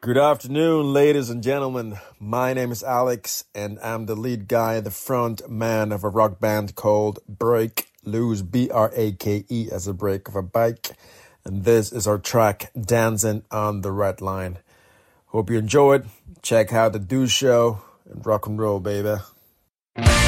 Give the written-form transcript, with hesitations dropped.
Good afternoon, ladies and gentlemen. My name is Alex, and I'm the lead guy, the front man of a rock band called Break Loose, B-R-A-K-E, as a break of a bike. And this is our track, Dancing on the Red Line. Hope you enjoy it. Check out the Do Show and rock and roll, baby.